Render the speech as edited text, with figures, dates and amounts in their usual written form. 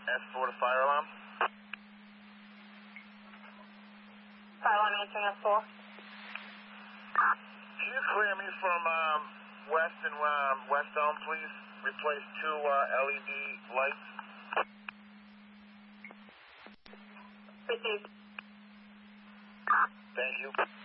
S4 to fire alarm. Fire alarm answering S4. Can you clear me from West and West Elm, please? Replace 2 LED lights. Received. Thank you.